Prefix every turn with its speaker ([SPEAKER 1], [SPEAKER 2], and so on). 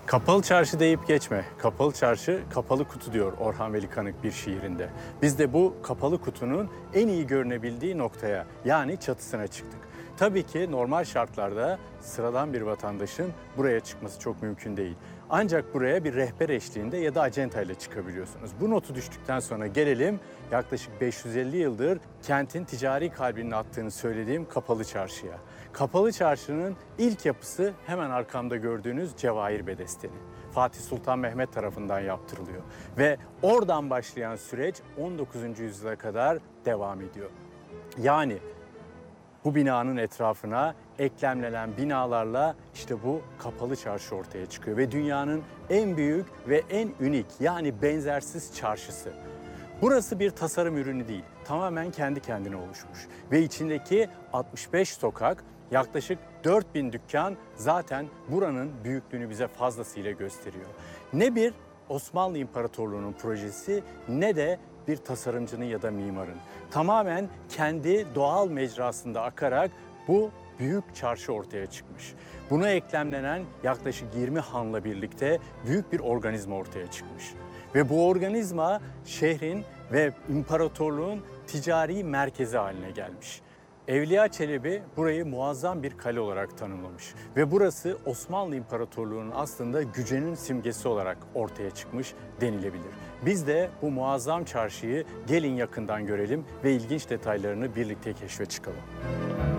[SPEAKER 1] Kapalı çarşı deyip geçme. Kapalı çarşı, kapalı kutu diyor Orhan Veli Kanık bir şiirinde. Biz de bu kapalı kutunun en iyi görünebildiği noktaya, yani çatısına çıktık. Tabii ki normal şartlarda sıradan bir vatandaşın buraya çıkması çok mümkün değil. Ancak buraya bir rehber eşliğinde ya da acentayla çıkabiliyorsunuz. Bu notu düştükten sonra gelelim yaklaşık 550 yıldır kentin ticari kalbinin attığını söylediğim Kapalı Çarşı'ya. Kapalı Çarşı'nın ilk yapısı hemen arkamda gördüğünüz Cevahir Bedesteni. Fatih Sultan Mehmet tarafından yaptırılıyor. Ve oradan başlayan süreç 19. yüzyıla kadar devam ediyor. Yani bu binanın etrafına eklemlenen binalarla işte bu kapalı çarşı ortaya çıkıyor. Ve dünyanın en büyük ve en ünik, yani benzersiz çarşısı. Burası bir tasarım ürünü değil, tamamen kendi kendine oluşmuş. Ve içindeki 65 sokak, yaklaşık 4000 dükkan zaten buranın büyüklüğünü bize fazlasıyla gösteriyor. Ne bir Osmanlı İmparatorluğu'nun projesi ne de bir tasarımcının ya da mimarın. Tamamen kendi doğal mecrasında akarak bu büyük çarşı ortaya çıkmış. Buna eklemlenen yaklaşık 20 hanla birlikte büyük bir organizma ortaya çıkmış. Ve bu organizma şehrin ve imparatorluğun ticari merkezi haline gelmiş. Evliya Çelebi burayı muazzam bir kale olarak tanımlamış. Ve burası Osmanlı İmparatorluğu'nun aslında gücünün simgesi olarak ortaya çıkmış denilebilir. Biz de bu muazzam çarşıyı gelin yakından görelim ve ilginç detaylarını birlikte keşfe çıkalım.